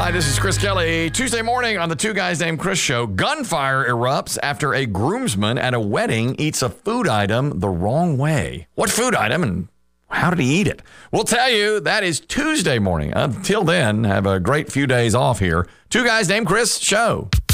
Hi, this is Chris Kelly. Tuesday morning on the Two Guys Named Chris show, gunfire erupts after a groomsman at a wedding eats a food item the wrong way. What food item and how did he eat it? We'll tell you. That is Tuesday morning. Until then, have a great few days off here. Two Guys Named Chris show.